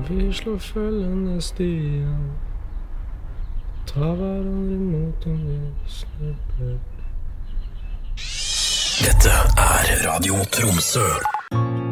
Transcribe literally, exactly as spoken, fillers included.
Vi slår følgende stier, tar hverandre imot om vi snubler. Dette er Radio Tromsø.